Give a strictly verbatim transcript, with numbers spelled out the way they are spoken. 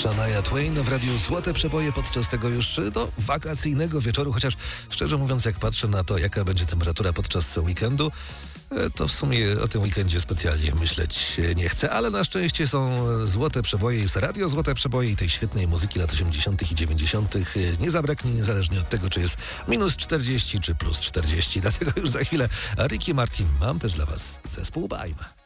Shania Twain w radiu Złote Przeboje podczas tego już no, wakacyjnego wieczoru, chociaż szczerze mówiąc, jak patrzę na to, jaka będzie temperatura podczas weekendu, to w sumie o tym weekendzie specjalnie myśleć nie chcę, ale na szczęście są Złote Przeboje, jest radio Złote Przeboje i tej świetnej muzyki lat osiemdziesiątych i dziewięćdziesiątych nie zabraknie niezależnie od tego, czy jest minus czterdzieści czy plus czterdzieści. Dlatego już za chwilę Ricky Martin. Mam też dla was zespół Bajma.